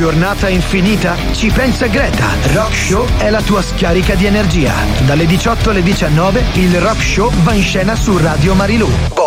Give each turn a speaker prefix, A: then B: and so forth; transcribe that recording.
A: giornata infinita? Ci pensa Greta. Rock Show è la tua scarica di energia. Dalle 18 alle 19 il Rock Show va in scena su Radio Marilù.